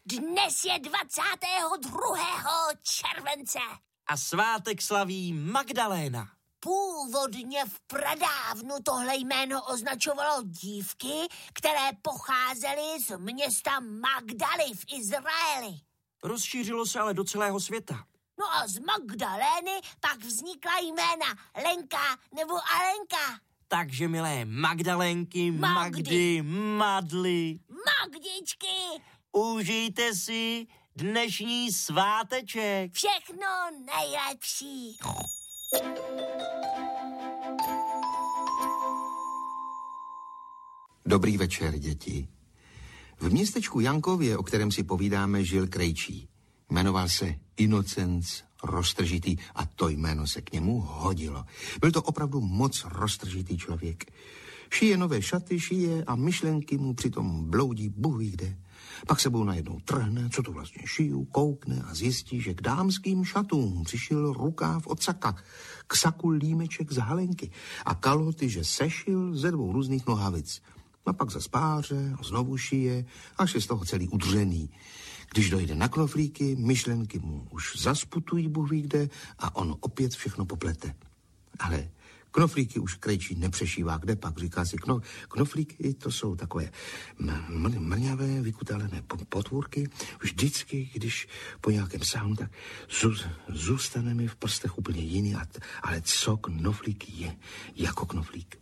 Dnes je 22. července. A svátek slaví Magdaléna. Původně v pradávnu tohle jméno označovalo dívky, které pocházely z města Magdaly v Izraeli. Rozšířilo se ale do celého světa. No a z Magdalény pak vznikla jména Lenka nebo Alenka. Takže milé Magdalénky, Magdy, Madly, Magdičky, užijte si dnešní sváteček. Všechno nejlepší. Dobrý večer, děti. V městečku Jankově, o kterém si povídáme, žil krejčí. Jmenoval se Inocenc Roztržitý a to jméno se k němu hodilo. Byl to opravdu moc roztržitý člověk. Šije nové šaty, šije a myšlenky mu přitom bloudí bůh ví kde. Pak sebou najednou trhne, co to vlastně šiju, koukne a zjistí, že k dámským šatům přišil rukáv od saka, k saku límeček z halenky a kalhoty, že sešil ze 2 různých nohavic. A pak zas páře a znovu šije, až je z toho celý udřený. Když dojde na knoflíky, myšlenky mu už zasputují bůh ví kde a on opět všechno poplete. Ale knoflíky už krejčí nepřešívá, kde pak říká si, knoflíky to jsou takové mrňavé, vykutálené potvůrky. Vždycky, když po nějakém sáhnu, tak zůstane mi v prstech úplně jiný, ale co knoflík je jako knoflík.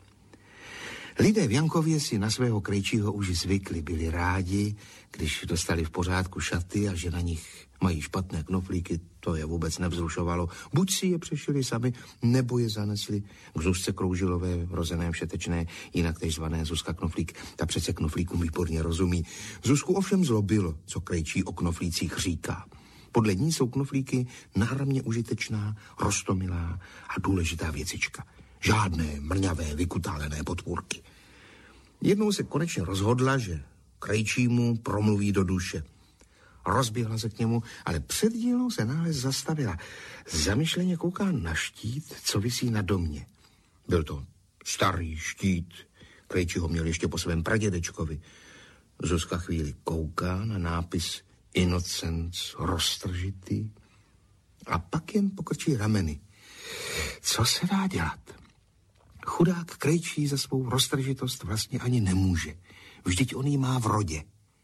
Lidé v Jankově si na svého krejčího už zvykli, byli rádi, když dostali v pořádku šaty a že na nich mají špatné knoflíky, to je vůbec nevzrušovalo. Buď si je přešili sami, nebo je zanesli k Zuzce Kroužilové, rozené všetečné, jinak tež zvané Zuzka Knoflík. Ta přece knoflíkům výborně rozumí. Zuzku ovšem zlobilo, co krejčí o knoflících říká. Podle ní jsou knoflíky náramně užitečná, roztomilá a důležitá věcička. Žádné mrňavé, vykutálené potvůrky. Jednou se konečně rozhodla, že krejčímu promluví do duše. Rozběhla se k němu, ale před dílnou se náhle zastavila. Zamyšleně kouká na štít, co visí na domě. Byl to starý štít. Krejčí ho měl ještě po svém pradědečkovi. Zuzka chvíli kouká na nápis Inocenc Roztržitý a pak jen pokrčí rameny. Co se dá dělat? Chudák krejčí za svou roztržitost vlastně ani nemůže. Vždyť on ji má v rodě.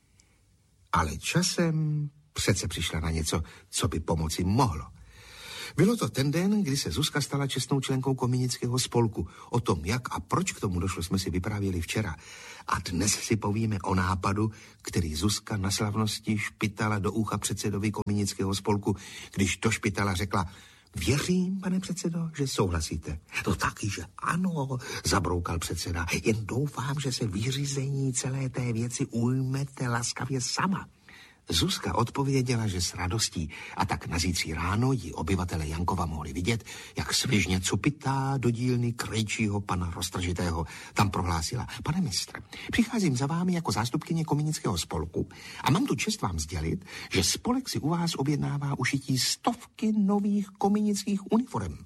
Ale časem přece přišla na něco, co by pomoci mohlo. Bylo to ten den, kdy se Zuzka stala čestnou členkou kominického spolku. O tom, jak a proč k tomu došlo, jsme si vyprávěli včera. A dnes si povíme o nápadu, který Zuzka na slavnosti špitala do ucha předsedovi kominického spolku, když do špitala řekla: Věřím, pane předsedo, že souhlasíte. To taky, že ano, zabroukal předseda. Jen doufám, že se vyřízení celé té věci ujmete laskavě sama. Zuzka odpověděla, že s radostí, a tak na zítří ráno ji obyvatele Jankova mohli vidět, jak svižně cupitá do dílny krejčího pana Roztržitého. Tam prohlásila: Pane mistr, přicházím za vámi jako zástupkyně kominického spolku a mám tu čest vám sdělit, že spolek si u vás objednává ušití 100 nových kominických uniform.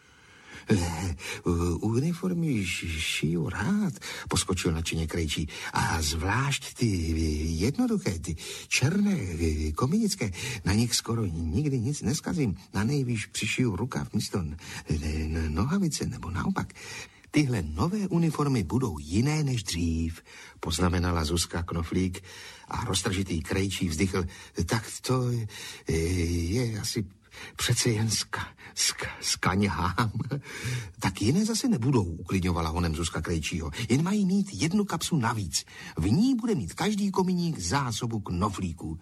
Uniformy šiju rád, poskočil nadšeně krejčí. A zvlášť ty jednoduché, ty černé, kominické, na nich skoro nikdy nic neskazím. Na nejvýš přišiju rukáv místo nohavice, nebo naopak. Tyhle nové uniformy budou jiné než dřív, poznamenala Zuzka Knoflík a Roztržitý krejčí vzdychl. Tak to je asi přece jen skaňhám. Tak jiné zase nebudou, uklidňovala honem Zuzka krejčího. Jen mají mít 1 kapsu navíc. V ní bude mít každý kominík zásobu knoflíků.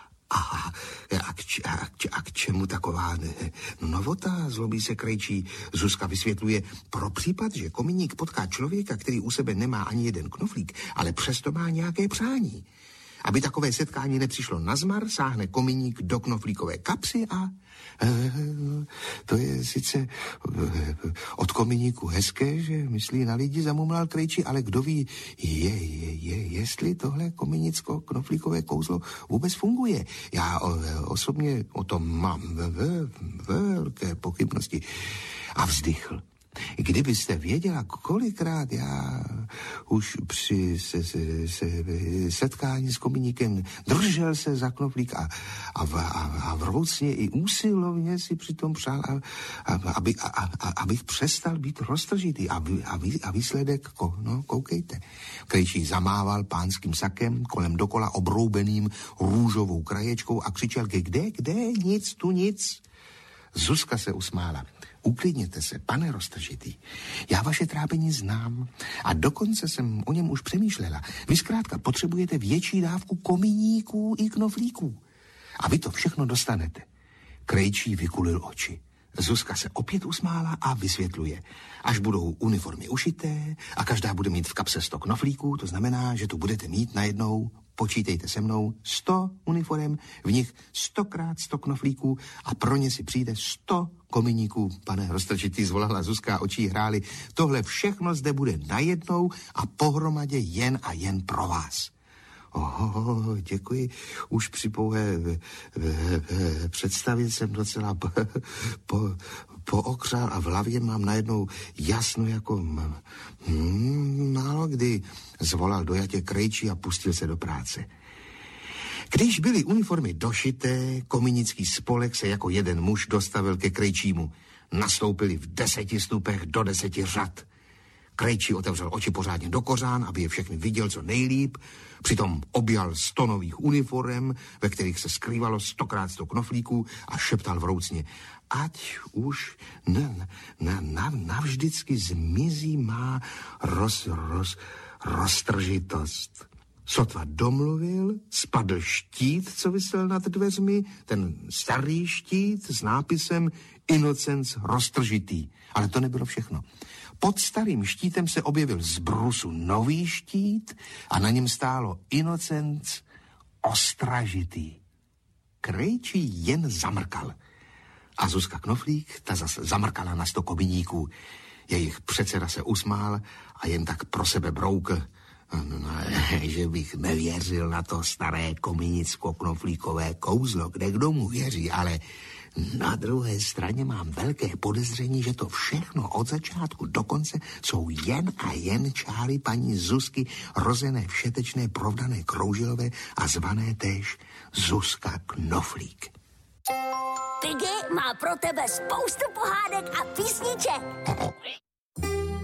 A k čemu taková novota, zlobí se krejčí. Zuzka vysvětluje: pro případ, že kominík potká člověka, který u sebe nemá ani 1 knoflík, ale přesto má nějaké přání. Aby takové setkání nepřišlo na zmar, sáhne kominík do knoflíkové kapsy a to je sice od kominíku hezké, že myslí na lidi, zamumlal krejčí, ale kdo ví, jestli tohle kominicko-knoflíkové kouzlo vůbec funguje. Já osobně o tom mám velké pochybnosti. A vzdychl. Kdybyste věděla, kolikrát já už při setkání s kominíkem držel se za knoflík a vroucně i úsilovně si přitom přál, abych přestal být roztržitý. A výsledek, koukejte. Krejčí zamával pánským sakem kolem dokola obroubeným růžovou kraječkou a křičel, kde, nic, tu nic. Zuzka se usmála. Uklidněte se, pane roztržitý. Já vaše trápení znám a dokonce jsem o něm už přemýšlela. Vy zkrátka potřebujete větší dávku kominíků i knoflíků. A vy to všechno dostanete. Krejčí vykulil oči. Zuzka se opět usmála a vysvětluje. Až budou uniformy ušité a každá bude mít v kapse 100 knoflíků, to znamená, že tu budete mít najednou, počítejte se mnou, 100 uniform, v nich 100x100 knoflíků a pro ně si přijde 100 kominíků. Pane roztržitý, zvolala Zuzka, oči hrály. Tohle všechno zde bude najednou a pohromadě jen a jen pro vás. Děkuji. Už při pouhé představě jsem docela pookřál a v hlavě mám najednou jasno jako málo kdy, zvolal dojatě Krejčí a pustil se do práce. Když byly uniformy došité, kominický spolek se jako jeden muž dostavil ke Krejčímu. Nastoupili v 10 stupech do 10 řad. Krejčí otevřel oči pořádně do kořán, aby je všechny viděl co nejlíp, přitom objal 100 nových uniform, ve kterých se skrývalo 100x100 knoflíků a šeptal vroucně, ať už navždycky zmizí má roztržitost. Sotva domluvil, spadl štít, co visel nad dveřmi, ten starý štít s nápisem Inocenc roztržitý. Ale to nebylo všechno. Pod starým štítem se objevil z brusu nový štít a na něm stálo Inocenc ostražitý. Krejčí jen zamrkal. A Zuzka Knoflík, ta zase zamrkala na 100 kominíků. Jejich předseda se usmál a jen tak pro sebe broukl. Že bych nevěřil na to staré kominicko-knoflíkové kouzlo, kde kdo mu věří, ale na druhé straně mám velké podezření, že to všechno od začátku do konce jsou jen a jen čáry paní Zuzky, rozené všetečné, provdané Kroužilové a zvané též Zuzka Knoflík. Piggy má pro tebe spoustu pohádek a písniček.